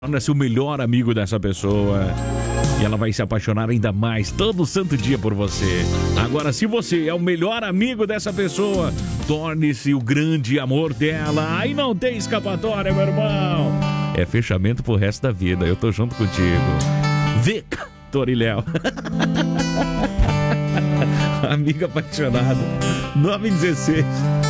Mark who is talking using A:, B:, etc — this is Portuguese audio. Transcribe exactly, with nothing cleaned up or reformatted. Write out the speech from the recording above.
A: Torna-se o melhor amigo dessa pessoa e ela vai se apaixonar ainda mais todo santo dia por você. Agora, se você é o melhor amigo dessa pessoa, torne-se o grande amor dela. Aí não tem escapatória, meu irmão. É fechamento pro resto da vida. Eu tô junto contigo. Vic Toriléu. Amiga apaixonada. nove e dezesseis.